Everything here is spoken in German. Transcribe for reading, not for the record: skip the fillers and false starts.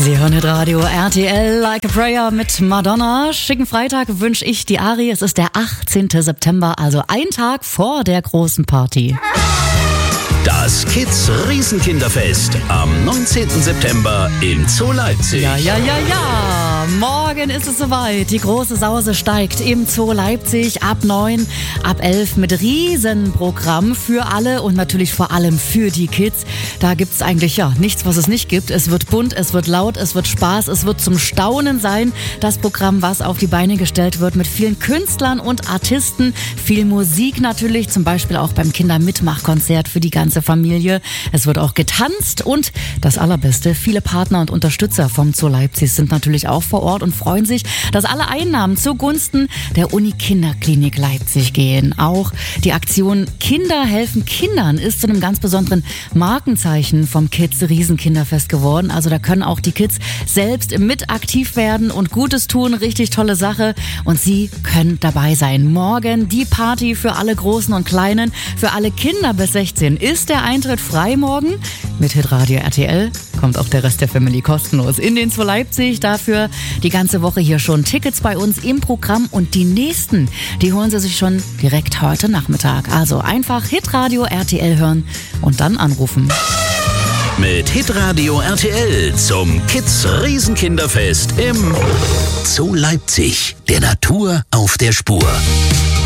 Sie hören Radio RTL Like a Prayer mit Madonna. Schicken Freitag wünsche ich die Ari. Es ist der 18. September, also ein Tag vor der großen Party. Das Kids Riesenkinderfest am 19. September im Zoo Leipzig. Ja. Morgen ist es soweit. Die große Sause steigt im Zoo Leipzig ab 9, ab 11 mit Riesenprogramm für alle und natürlich vor allem für die Kids. Da gibt es eigentlich nichts, was es nicht gibt. Es wird bunt, es wird laut, es wird Spaß, es wird zum Staunen sein. Das Programm, was auf die Beine gestellt wird mit vielen Künstlern und Artisten. Viel Musik natürlich, zum Beispiel auch beim Kindermitmachkonzert für die ganze Familie. Es wird auch getanzt und das Allerbeste, viele Partner und Unterstützer vom Zoo Leipzig sind natürlich auch vor Ort und freuen sich, dass alle Einnahmen zugunsten der Uni-Kinderklinik Leipzig gehen. Auch die Aktion Kinder helfen Kindern ist zu einem ganz besonderen Markenzeichen vom Kids Riesenkinderfest geworden. Also da können auch die Kids selbst mit aktiv werden und Gutes tun. Richtig tolle Sache. Und Sie können dabei sein. Morgen die Party für alle Großen und Kleinen. Für alle Kinder bis 16 ist der Eintritt frei morgen. Mit Hitradio RTL kommt auch der Rest der Family kostenlos in den Zoo Leipzig. Dafür die ganze Woche hier schon Tickets bei uns im Programm. Und die nächsten, die holen Sie sich schon direkt heute Nachmittag. Also einfach Hitradio RTL hören und dann anrufen. Mit Hitradio RTL zum Kids Riesenkinderfest im Zoo Leipzig. Der Natur auf der Spur.